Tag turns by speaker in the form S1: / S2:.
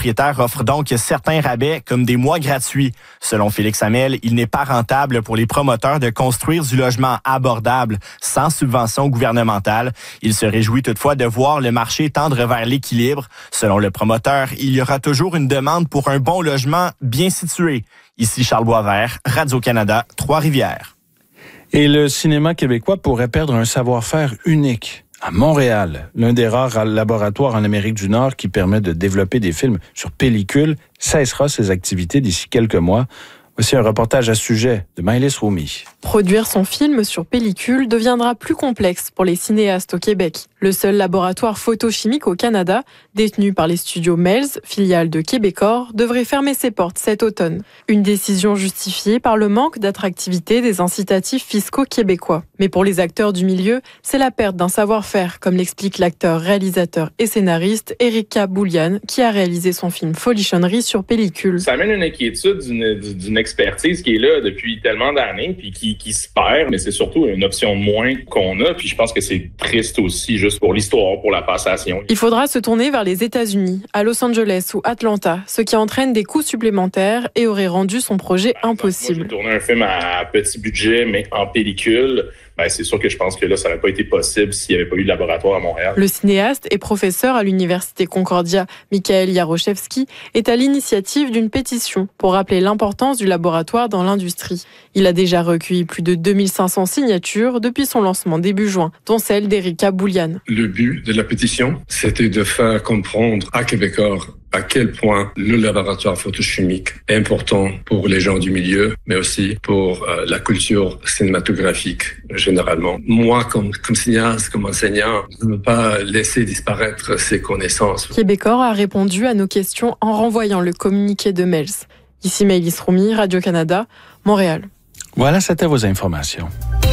S1: propriétaires offrent donc certains rabais comme des mois gratuits. Selon Félix Hamel, il n'est pas rentable pour les promoteurs de construire du logement abordable sans subvention gouvernementale. Il se réjouit toutefois de voir le marché tendre vers l'équilibre. Selon le promoteur, il y aura toujours une demande pour un bon logement bien situé. Ici Charles Boisvert, Radio-Canada, Trois-Rivières.
S2: Et le cinéma québécois pourrait perdre un savoir-faire unique. À Montréal, l'un des rares laboratoires en Amérique du Nord qui permet de développer des films sur pellicule cessera ses activités d'ici quelques mois. Voici un reportage à ce sujet de Maëlys Roumi.
S3: Produire son film sur pellicule deviendra plus complexe pour les cinéastes au Québec. Le seul laboratoire photochimique au Canada, détenu par les studios Melz, filiale de Québecor, devrait fermer ses portes cet automne. Une décision justifiée par le manque d'attractivité des incitatifs fiscaux québécois. Mais pour les acteurs du milieu, c'est la perte d'un savoir-faire, comme l'explique l'acteur, réalisateur et scénariste Erika Boulian, qui a réalisé son film Folichonnerie sur pellicule.
S4: Ça amène une inquiétude d'une expertise qui est là depuis tellement d'années, puis qui se perd, mais c'est surtout une option de moins qu'on a, puis je pense que c'est triste aussi, juste pour l'histoire, pour la passation.
S3: Il faudra se tourner vers les États-Unis, à Los Angeles ou Atlanta, ce qui entraîne des coûts supplémentaires et aurait rendu son projet impossible.
S4: Moi, j'ai tourné un film à petit budget, mais en pellicule. C'est sûr que je pense que là, ça n'aurait pas été possible s'il n'y avait pas eu de laboratoire à Montréal.
S3: Le cinéaste et professeur à l'Université Concordia, Michael Jaroszewski, est à l'initiative d'une pétition pour rappeler l'importance du laboratoire dans l'industrie. Il a déjà recueilli plus de 2500 signatures depuis son lancement début juin, dont celle d'Erika Boulian.
S5: Le but de la pétition, c'était de faire comprendre à Québecor à quel point le laboratoire photochimique est important pour les gens du milieu, mais aussi pour la culture cinématographique généralement. Moi, comme cinéaste, comme enseignant, je ne veux pas laisser disparaître ces connaissances.
S3: Québecor a répondu à nos questions en renvoyant le communiqué de Melz. Ici Maëlys Roumi, Radio-Canada, Montréal.
S2: Voilà, c'était vos informations.